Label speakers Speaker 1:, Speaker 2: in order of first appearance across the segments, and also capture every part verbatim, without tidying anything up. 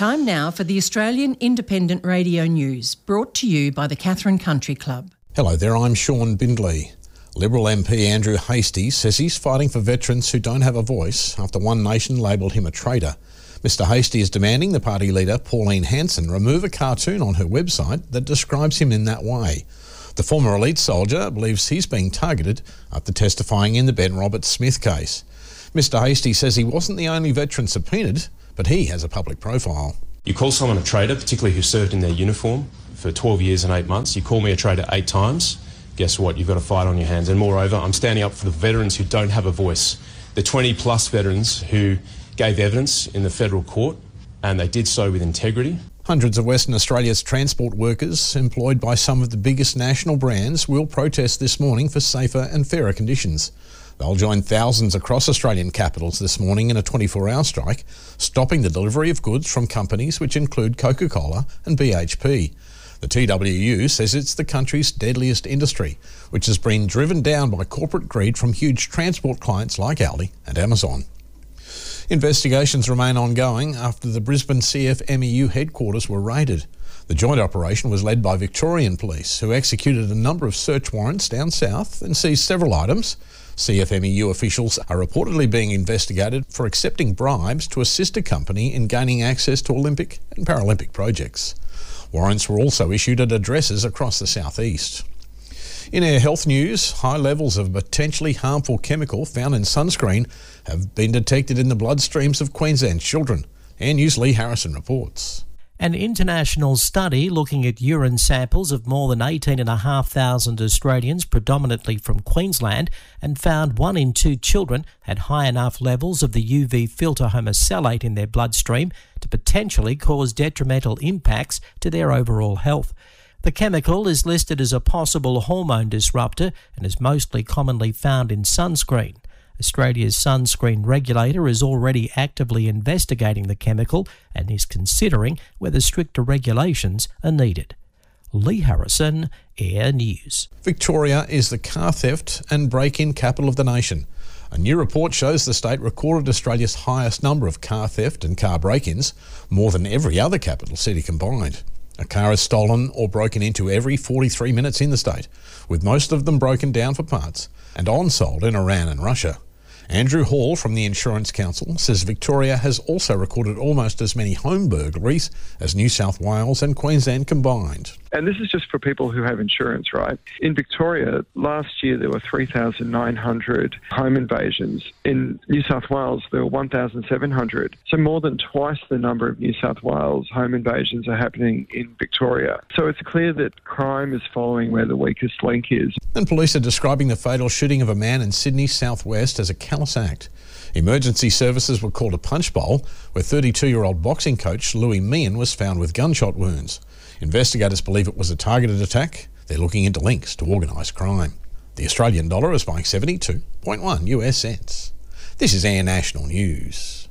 Speaker 1: Time now for the Australian Independent Radio News, brought to you by the Katherine Country Club.
Speaker 2: Hello there, I'm Sean Bindley. Liberal M P Andrew Hastie says he's fighting for veterans who don't have a voice after One Nation labelled him a traitor. Mister Hastie is demanding the party leader, Pauline Hanson, remove a cartoon on her website that describes him in that way. The former elite soldier believes he's being targeted after testifying in the Ben Roberts-Smith case. Mister Hastie says he wasn't the only veteran subpoenaed, but he has a public profile.
Speaker 3: You call someone a traitor, particularly who served in their uniform for twelve years and eight months. You call me a traitor eight times. Guess what? You've got a fight on your hands. And moreover, I'm standing up for the veterans who don't have a voice. The twenty plus veterans who gave evidence in the federal court, and they did so with integrity.
Speaker 2: Hundreds of Western Australia's transport workers employed by some of the biggest national brands will protest this morning for safer and fairer conditions. They'll join thousands across Australian capitals this morning in a twenty-four hour strike, stopping the delivery of goods from companies which include Coca-Cola and B H P. The T W U says it's the country's deadliest industry, which has been driven down by corporate greed from huge transport clients like Aldi and Amazon. Investigations remain ongoing after the Brisbane C F M E U headquarters were raided. The joint operation was led by Victorian police, who executed a number of search warrants down south and seized several items. C F M E U officials are reportedly being investigated for accepting bribes to assist a company in gaining access to Olympic and Paralympic projects. Warrants were also issued at addresses across the southeast. In our health news, high levels of a potentially harmful chemical found in sunscreen have been detected in the bloodstreams of Queensland's children. Air News' Lee Harrison reports.
Speaker 4: An international study looking at urine samples of more than eighteen thousand five hundred Australians, predominantly from Queensland, and found one in two children had high enough levels of the U V filter homosalate in their bloodstream to potentially cause detrimental impacts to their overall health. The chemical is listed as a possible hormone disruptor and is mostly commonly found in sunscreen. Australia's sunscreen regulator is already actively investigating the chemical and is considering whether stricter regulations are needed. Lee Harrison, Air News.
Speaker 2: Victoria is the car theft and break-in capital of the nation. A new report shows the state recorded Australia's highest number of car theft and car break-ins, more than every other capital city combined. A car is stolen or broken into every forty-three minutes in the state, with most of them broken down for parts and on-sold in Iran and Russia. Andrew Hall from the Insurance Council says Victoria has also recorded almost as many home burglaries as New South Wales and Queensland combined.
Speaker 5: And this is just for people who have insurance, right? In Victoria, last year there were three thousand nine hundred home invasions. In New South Wales, there were one thousand seven hundred. So more than twice the number of New South Wales home invasions are happening in Victoria. So it's clear that crime is following where the weakest link is.
Speaker 2: And police are describing the fatal shooting of a man in Sydney southwest as a callous act. Emergency services were called a punch bowl, where thirty-two-year-old boxing coach Louis Meehan was found with gunshot wounds. Investigators believe it was a targeted attack. They're looking into links to organised crime. The Australian dollar is buying seventy-two point one U S cents. This is Air National News.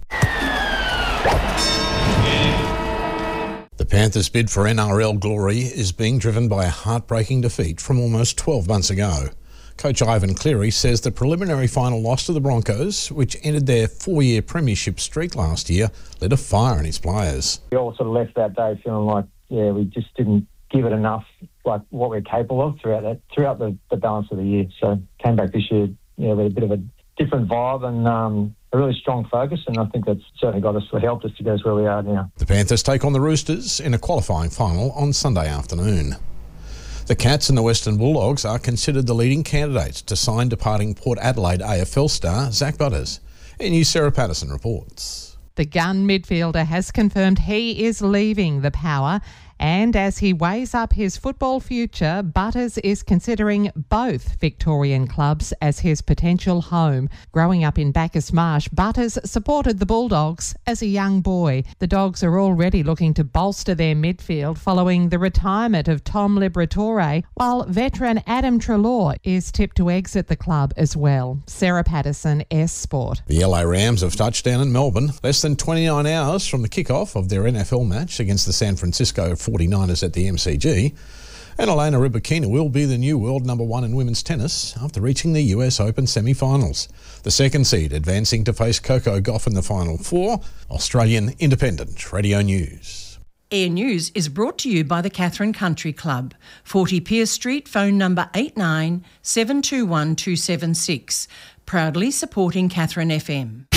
Speaker 2: The Panthers' bid for N R L glory is being driven by a heartbreaking defeat from almost twelve months ago. Coach Ivan Cleary says the preliminary final loss to the Broncos, which ended their four-year premiership streak last year, lit a fire in his players.
Speaker 6: We all sort of left that day feeling like, yeah, we just didn't give it enough, like what we're capable of throughout that, throughout the, the balance of the year. So came back this year, yeah, with a bit of a different vibe and um, a really strong focus, and I think that's certainly got us, helped us to get us where we are now.
Speaker 2: The Panthers take on the Roosters in a qualifying final on Sunday afternoon. The Cats and the Western Bulldogs are considered the leading candidates to sign departing Port Adelaide A F L star Zach Butters. Air News' Sarah Patterson reports.
Speaker 7: The gun midfielder has confirmed he is leaving the Power, and as he weighs up his football future, Butters is considering both Victorian clubs as his potential home. Growing up in Bacchus Marsh, Butters supported the Bulldogs as a young boy. The Dogs are already looking to bolster their midfield following the retirement of Tom Liberatore, while veteran Adam Treloar is tipped to exit the club as well. Sarah Patterson, S Sport.
Speaker 2: The L A Rams have touched down in Melbourne less than twenty-nine hours from the kick-off of their N F L match against the San Francisco forty-niners at the M C G. And Elena Rybakina will be the new world number one in women's tennis after reaching the U S Open semi-finals. The second seed advancing to face Coco Gauff in the final four. Australian Independent Radio News.
Speaker 1: Air News is brought to you by the Catherine Country Club, forty Pierce Street, phone number eight nine seven two one two seven six, proudly supporting Catherine F M.